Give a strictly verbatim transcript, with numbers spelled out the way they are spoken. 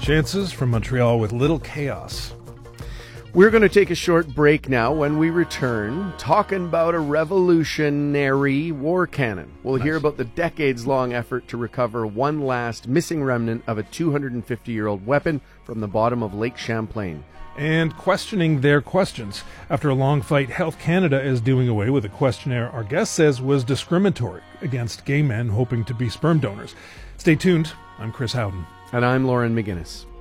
Chances from Montreal with Little Chaos. We're going to take a short break now. When we return, talking about a revolutionary war cannon. We'll nice. hear about the decades-long effort to recover one last missing remnant of a two hundred fifty-year-old weapon from the bottom of Lake Champlain. And questioning their questions. After a long fight, Health Canada is doing away with a questionnaire our guest says was discriminatory against gay men hoping to be sperm donors. Stay tuned. I'm Chris Howden. And I'm Lauren McGinnis.